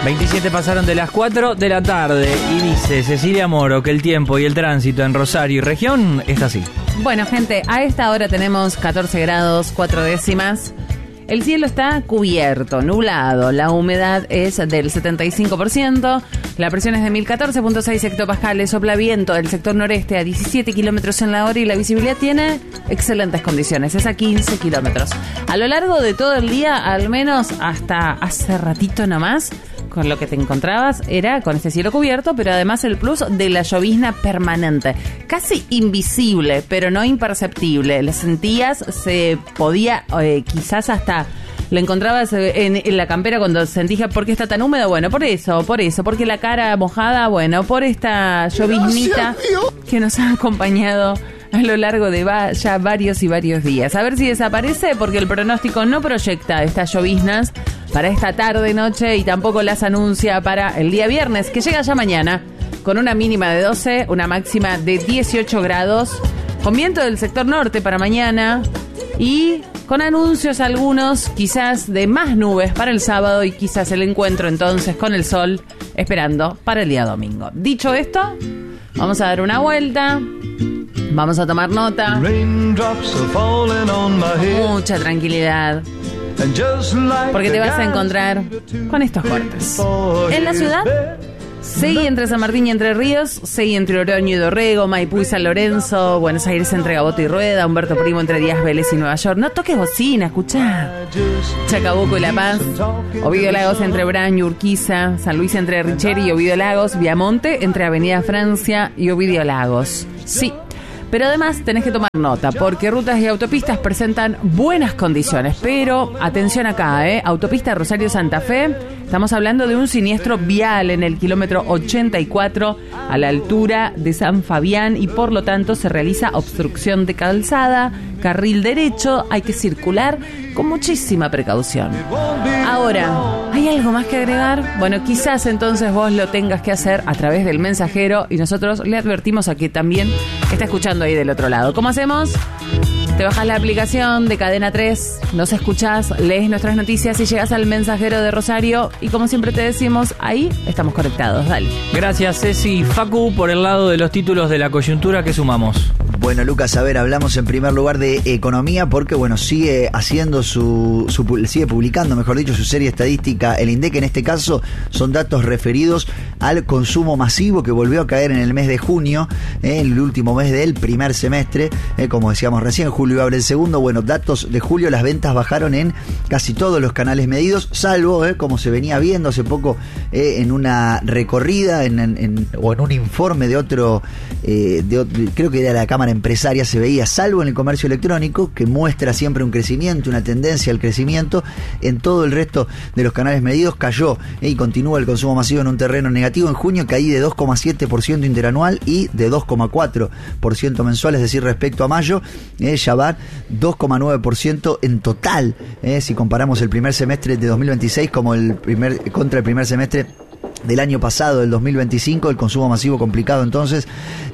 27 pasaron de las 4 de la tarde y dice Cecilia Moro que el tiempo y el tránsito en Rosario y región está así. Bueno, gente, a esta hora tenemos 14 grados, 4 décimas. El cielo está cubierto, nublado. La humedad es del 75%. La presión es de 1014.6 hectopascales. Sopla viento del sector noreste a 17 kilómetros en la hora y la visibilidad tiene excelentes condiciones. Es a 15 kilómetros. A lo largo de todo el día, al menos hasta hace ratito nomás, con lo que te encontrabas era con este cielo cubierto, pero además el plus de la llovizna permanente. Casi invisible, pero no imperceptible. La sentías, se podía, quizás hasta lo encontrabas en la campera cuando sentías ¿por qué está tan húmedo? Bueno, por eso, porque la cara mojada, bueno, por esta lloviznita que nos ha acompañado a lo largo de ya varios días. A ver si desaparece, porque el pronóstico no proyecta estas lloviznas para esta tarde, noche, y tampoco las anuncia para el día viernes, que llega ya mañana, con una mínima de 12, una máxima de 18 grados, con viento del sector norte para mañana, y con anuncios algunos, quizás de más nubes para el sábado, y quizás el encuentro entonces con el sol, esperando para el día domingo. Dicho esto, vamos a dar una vuelta. Vamos a tomar nota. Mucha tranquilidad. Porque te vas a encontrar con estos cortes. En la ciudad, seguí entre San Martín y Entre Ríos, seguí entre Oroño y Dorrego, Maipú y San Lorenzo, Buenos Aires entre Gaboto y Rueda, Humberto Primo entre Díaz Vélez y Nueva York. No toques bocina, escuchá. Chacabuco y La Paz, Ovidio Lagos entre Braño y Urquiza, San Luis entre Richeri y Ovidio Lagos, Viamonte entre Avenida Francia y Ovidio Lagos. Sí. Pero además tenés que tomar nota, porque rutas y autopistas presentan buenas condiciones. Pero atención acá, autopista Rosario-Santa Fe. Estamos hablando de un siniestro vial en el kilómetro 84 a la altura de San Fabián y por lo tanto se realiza obstrucción de calzada, carril derecho, hay que circular con muchísima precaución. Ahora, ¿hay algo más que agregar? Bueno, quizás entonces vos lo tengas que hacer a través del mensajero y nosotros le advertimos a que también está escuchando ahí del otro lado. ¿Cómo hacemos? Te bajas la aplicación de Cadena 3, nos escuchás, lees nuestras noticias y llegas al mensajero de Rosario y como siempre te decimos, ahí estamos conectados. Dale. Gracias, Ceci. Facu, por el lado de los títulos de la coyuntura, ¿qué sumamos? Bueno, Lucas, a ver, hablamos en primer lugar de economía porque, bueno, sigue haciendo sigue publicando, mejor dicho, su serie estadística, el INDEC. En este caso son datos referidos al consumo masivo que volvió a caer en el mes de junio, el último mes del primer semestre, como decíamos recién, julio abre el segundo. Bueno, datos de julio, las ventas bajaron en casi todos los canales medidos, salvo, como se venía viendo hace poco en una recorrida o en un informe de otro, creo que era la Cámara Empresaria, se veía, salvo en el comercio electrónico, que muestra siempre un crecimiento, una tendencia al crecimiento. En todo el resto de los canales medidos cayó y continúa el consumo masivo en un terreno negativo. En junio caí de 2,7% interanual y de 2,4% mensual, es decir, respecto a mayo, ya va 2,9% en total, si comparamos el primer semestre de 2026 contra el primer semestre del año pasado, del 2025, el consumo masivo complicado. Entonces,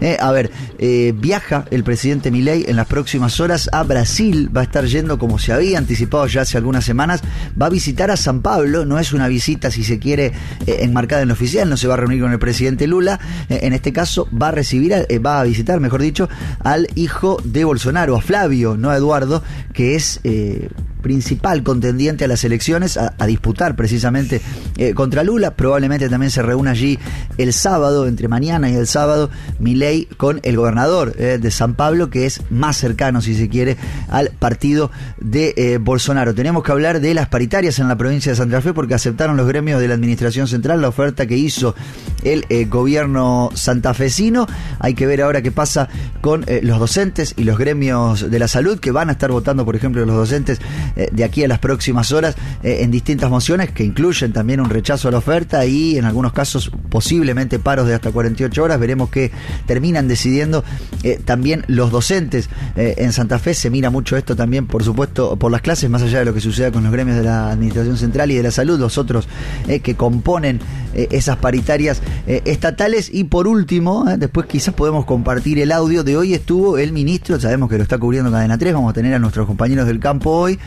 viaja el presidente Milei en las próximas horas a Brasil, va a estar yendo, como se había anticipado ya hace algunas semanas, va a visitar a San Pablo. No es una visita, si se quiere, enmarcada en lo oficial, no se va a reunir con el presidente Lula, en este caso va a visitar, mejor dicho, al hijo de Bolsonaro, a Flavio, no a Eduardo, que es principal contendiente a las elecciones, a disputar precisamente contra Lula. Probablemente también se reúna allí el sábado, entre mañana y el sábado, Milei con el gobernador de San Pablo, que es más cercano, si se quiere, al partido de Bolsonaro. Tenemos que hablar de las paritarias en la provincia de Santa Fe, porque aceptaron los gremios de la administración central la oferta que hizo el gobierno santafesino. Hay que ver ahora qué pasa con los docentes y los gremios de la salud, que van a estar votando, por ejemplo, los docentes de aquí a las próximas horas en distintas mociones que incluyen también un rechazo a la oferta y en algunos casos posiblemente paros de hasta 48 horas. Veremos qué terminan decidiendo también los docentes en Santa Fe. Se mira mucho esto también, por supuesto, por las clases, más allá de lo que suceda con los gremios de la Administración Central y de la Salud, los otros que componen esas paritarias estatales. Y por último, después quizás podemos compartir el audio de hoy. Estuvo el ministro, sabemos que lo está cubriendo Cadena 3, vamos a tener a nuestros compañeros del campo hoy,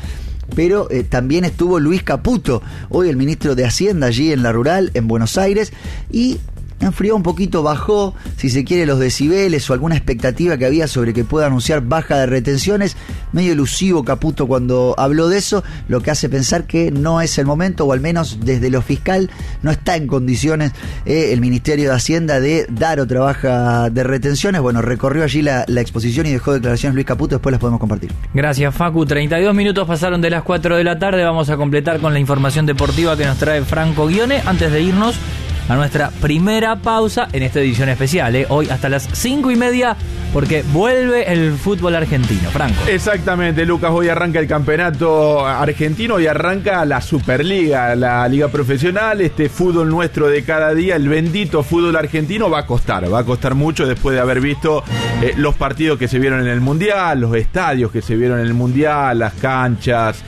pero también estuvo Luis Caputo, hoy el ministro de Hacienda allí en La Rural, en Buenos Aires, y enfrió un poquito, bajó, si se quiere, los decibeles o alguna expectativa que había sobre que pueda anunciar baja de retenciones. Medio elusivo Caputo cuando habló de eso, lo que hace pensar que no es el momento, o al menos desde lo fiscal no está en condiciones el Ministerio de Hacienda de dar otra baja de retenciones. Bueno, recorrió allí la exposición y dejó declaraciones Luis Caputo, después las podemos compartir. Gracias, Facu. 32 minutos pasaron de las 4 de la tarde. Vamos a completar con la información deportiva que nos trae Franco Ghione antes de irnos a nuestra primera pausa en esta edición especial, hoy hasta las 5:30, porque vuelve el fútbol argentino. Franco. Exactamente, Lucas, hoy arranca el campeonato argentino y arranca la Superliga, la liga profesional, este fútbol nuestro de cada día, el bendito fútbol argentino va a costar mucho después de haber visto los partidos que se vieron en el Mundial, los estadios que se vieron en el Mundial, las canchas,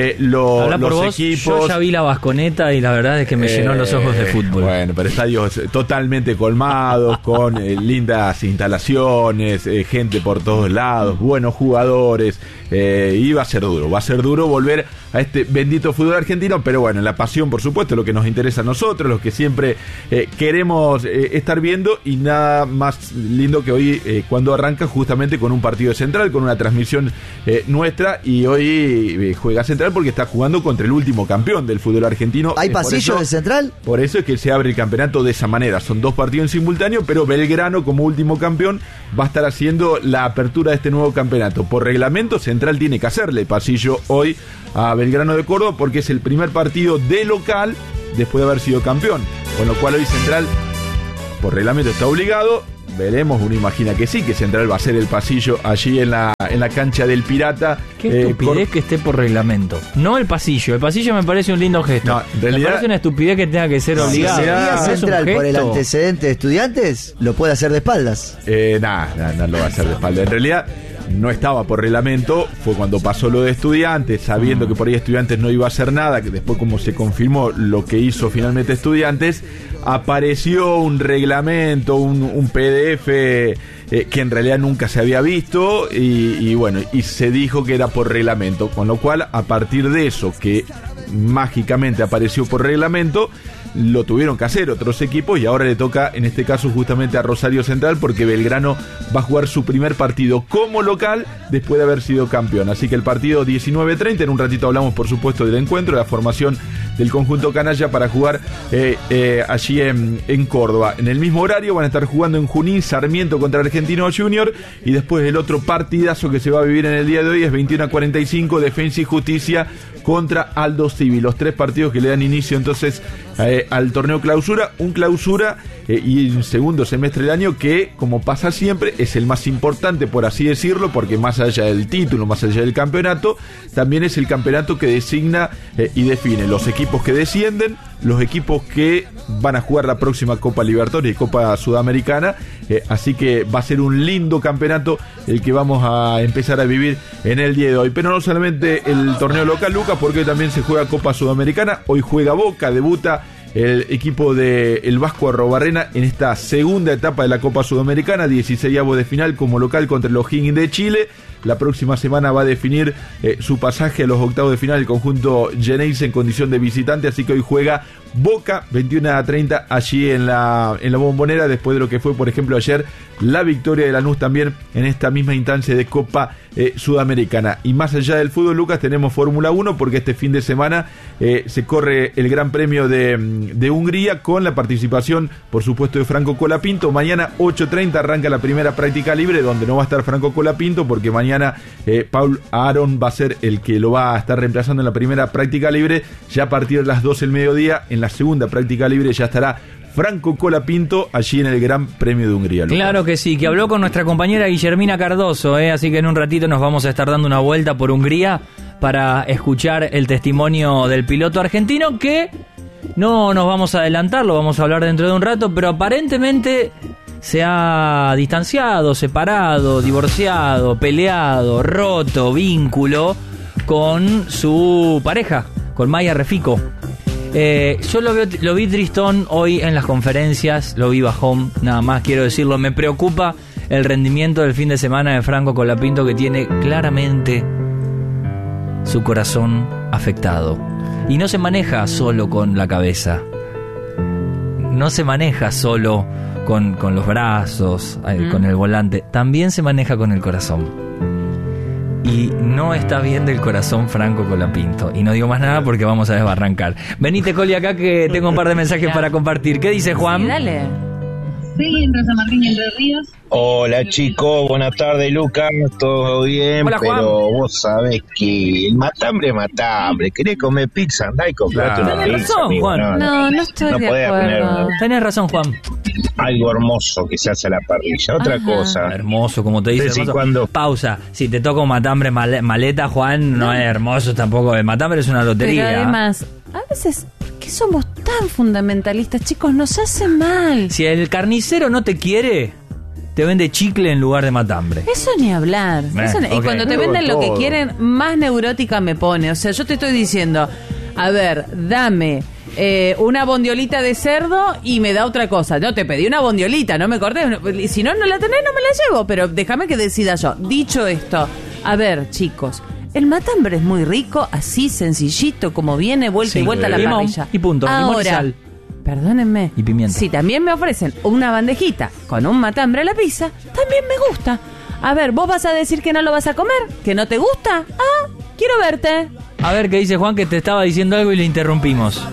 los equipos. Yo ya vi la Vasconeta y la verdad es que me llenó los ojos de fútbol. Bueno, pero estadios totalmente colmados, con lindas instalaciones, gente por todos lados, buenos jugadores, y va a ser duro volver a este bendito fútbol argentino, pero bueno, la pasión, por supuesto, lo que nos interesa a nosotros, lo que siempre queremos estar viendo, y nada más lindo que hoy cuando arranca justamente con un partido central, con una transmisión nuestra, y hoy juega Central porque está jugando contra el último campeón del fútbol argentino. ¿Hay pasillo de Central? Por eso es que se abre el campeonato de esa manera. Son 2 partidos en simultáneo, pero Belgrano, como último campeón, va a estar haciendo la apertura de este nuevo campeonato. Por reglamento, Central tiene que hacerle pasillo hoy a Belgrano de Córdoba porque es el primer partido de local después de haber sido campeón. Con lo cual hoy Central, por reglamento, está obligado. Veremos, uno imagina que sí, que Central va a hacer el pasillo allí en la cancha del Pirata. Qué estupidez que esté por reglamento. No el pasillo me parece un lindo gesto. No, en realidad, me parece una estupidez que tenga que ser obligado. Si sería Central por el antecedente de Estudiantes, lo puede hacer de espaldas. No lo va a hacer de espaldas. En realidad no estaba por reglamento, fue cuando pasó lo de Estudiantes, sabiendo que por ahí Estudiantes no iba a hacer nada, que después, como se confirmó lo que hizo finalmente Estudiantes, apareció un reglamento, un PDF que en realidad nunca se había visto, y bueno, y se dijo que era por reglamento, con lo cual, a partir de eso, que mágicamente apareció por reglamento, lo tuvieron que hacer otros equipos, y ahora le toca, en este caso, justamente a Rosario Central, porque Belgrano va a jugar su primer partido como local después de haber sido campeón. Así que el partido 19:30, en un ratito hablamos, por supuesto, del encuentro, de la formación del conjunto canalla para jugar allí en Córdoba. En el mismo horario van a estar jugando en Junín Sarmiento contra Argentino Junior, y después el otro partidazo que se va a vivir en el día de hoy es 21:45, Defensa y Justicia contra Aldo Civi. Los 3 partidos que le dan inicio entonces al torneo clausura, y un segundo semestre del año que, como pasa siempre, es el más importante, por así decirlo, porque más allá del título, más allá del campeonato, también es el campeonato que designa y define los equipos que descienden, los equipos que van a jugar la próxima Copa Libertadores y Copa Sudamericana, así que va a ser un lindo campeonato el que vamos a empezar a vivir en el día de hoy. Pero no solamente el torneo local, Lucas, porque hoy también se juega Copa Sudamericana. Hoy juega Boca, debuta el equipo del Vasco Arrobarrena en esta segunda etapa de la Copa Sudamericana, 16avos de final como local contra el O'Higgins de Chile. La próxima semana va a definir su pasaje a los octavos de final el conjunto Geneise en condición de visitante, así que hoy juega Boca 21:30 allí en la Bombonera, después de lo que fue, por ejemplo, ayer la victoria de Lanús también en esta misma instancia de Copa Sudamericana. Y más allá del fútbol, Lucas, tenemos Fórmula 1 porque este fin de semana se corre el Gran Premio de Hungría con la participación, por supuesto, de Franco Colapinto. Mañana 8:30 arranca la primera práctica libre, donde no va a estar Franco Colapinto porque mañana Paul Aron va a ser el que lo va a estar reemplazando en la primera práctica libre. Ya a partir de las 12 del mediodía, en la segunda práctica libre ya estará Franco Colapinto allí en el Gran Premio de Hungría, Lucas. Claro que sí, que habló con nuestra compañera Guillermina Cardoso, así que en un ratito nos vamos a estar dando una vuelta por Hungría para escuchar el testimonio del piloto argentino, que no nos vamos a adelantar, lo vamos a hablar dentro de un rato, pero aparentemente se ha distanciado, separado, divorciado, peleado, roto vínculo con su pareja, con Maya Refico. Yo lo vi tristón hoy en las conferencias, lo vi bajón, nada más quiero decirlo. Me preocupa el rendimiento del fin de semana de Franco Colapinto, que tiene claramente su corazón afectado. Y no se maneja solo con la cabeza, no se maneja solo con los brazos, con el volante, también se maneja con el corazón. Y no está bien del corazón Franco Colapinto. Y no digo más nada porque vamos a desbarrancar. Venite, Coli, acá que tengo un par de mensajes para compartir. ¿Qué dice Juan? Sí, dale. Sí, en Rosa Martín, Entre Ríos. Hola chicos, buenas tardes Lucas, todo bien. Hola, Juan. Pero vos sabés que el matambre es matambre. ¿Querés comer pizza? Andá y comprate Claro. una Tenés pizza. razón, amigo. Juan. No estoy no de podés poner acuerdo. Tenés razón, Juan. algo hermoso que se hace a la parrilla. Otra Ajá. cosa. Hermoso, como te dice. Sí, sí, Hermoso. cuando- Pausa. Si te toca un matambre maleta, Juan, no es hermoso tampoco. El matambre es una lotería. Pero además, a veces, ¿qué somos tan fundamentalistas, chicos? Nos hace mal. Si el carnicero no te quiere, te vende chicle en lugar de matambre. Eso ni hablar. Eso ni- Y ok. cuando te Luego venden lo que todo. quieren, más neurótica me pone. O sea, yo te estoy diciendo, a ver, dame una bondiolita de cerdo y me da otra cosa. No, te pedí una bondiolita, no me cortés. Y si no, no la tenés, no me la llevo. Pero déjame que decida yo. Dicho esto, a ver, chicos, el matambre es muy rico, así sencillito, como viene, vuelta Sí. y vuelta a la Limón parrilla. y punto, limón y Ahora, sal. perdónenme. Y pimienta. Si también me ofrecen una bandejita con un matambre a la pizza, también me gusta. A ver, ¿vos vas a decir que no lo vas a comer? ¿Que no te gusta? Ah, quiero verte. A ver qué dice Juan, que te estaba diciendo algo y le interrumpimos.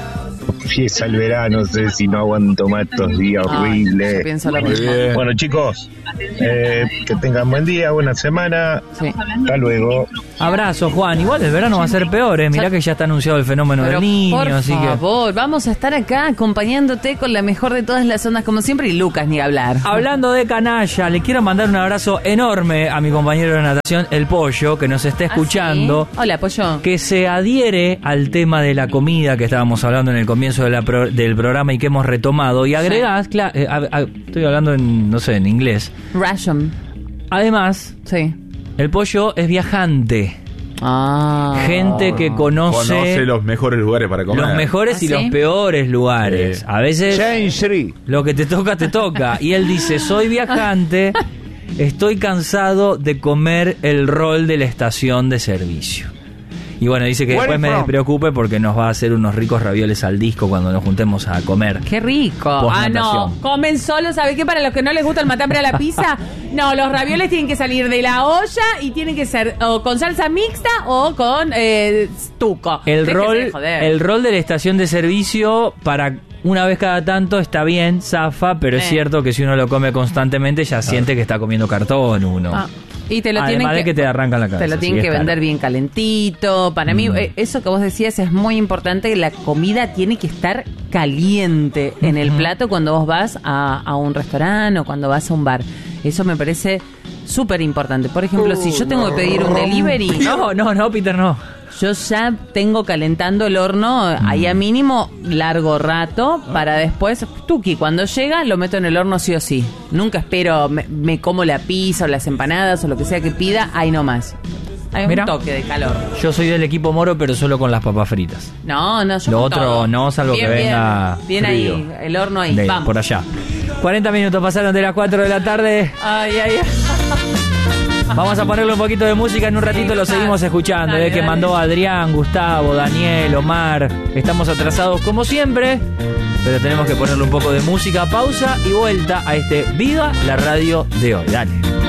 Empieza el verano, no sé si no aguanto más estos días Ay, yo horribles. pienso lo Muy mismo. bien. Bueno chicos, que tengan buen día, buena semana. Sí. Hasta luego. Abrazo, Juan. Igual el verano va a ser peor, ¿eh? Mirá que ya está anunciado el fenómeno Pero del niño, por así favor, vamos a estar acá acompañándote con la mejor de todas las ondas, como siempre, y Lucas, ni hablar. que... Hablando de canalla, le quiero mandar un abrazo enorme a mi compañero de natación, El Pollo, que nos está escuchando. ¿Ah, sí? Hola, pollo. Que se adhiere al tema de la comida que estábamos hablando en el comienzo de del programa y que hemos retomado. Y agregás, estoy hablando en, no sé, en inglés. Ration. Además, Sí. El Pollo es viajante. Ah. Gente que Conoce los mejores lugares para comer. los mejores ¿Ah, y sí? los peores lugares. Sí. A veces Chancery. lo que te toca, te toca. Y él dice, soy viajante, estoy cansado de comer el rol de la estación de servicio. Y bueno, dice que Where después me from? despreocupe porque nos va a hacer unos ricos ravioles al disco cuando nos juntemos a comer. Qué rico. Ah, no. Postnatación. Comen solo, ¿sabés qué? Para los que no les gusta el matambre a la pizza, no, los ravioles tienen que salir de la olla y tienen que ser o con salsa mixta o con tuco. El Déjense rol, de joder. el rol de la estación de servicio para una vez cada tanto está bien, zafa, pero es cierto que si uno lo come constantemente ya siente que está comiendo cartón uno. Ah, y te lo Además tienen de que te arrancan la cabeza. Te lo tienen sí, que es vender caro. bien calentito. Para mí, eso que vos decías es muy importante. La comida tiene que estar caliente en el plato cuando vos vas a un restaurante o cuando vas a un bar. Eso me parece súper importante. Por ejemplo, si yo tengo que pedir un delivery, No, Peter, no. yo ya tengo calentando el horno ahí a mínimo largo rato para después, tuki, cuando llega lo meto en el horno sí o sí. Nunca espero, me como la pizza o las empanadas o lo que sea que pida, ahí nomás. Hay Mirá. un toque de calor. Yo soy del equipo Moro, pero solo con las papas fritas. No, yo Lo con otro todo. no, salvo Bien, que bien. venga Bien frío. ahí, el horno ahí, vamos. Por allá. 40 minutos pasaron de las 4 de la tarde. Ay. Vamos a ponerle un poquito de música, en un ratito lo seguimos escuchando. Dale, Que dale. mandó Adrián, Gustavo, Daniel, Omar. Estamos atrasados como siempre, pero tenemos que ponerle un poco de música, pausa y vuelta a este Viva la Radio de hoy. Dale.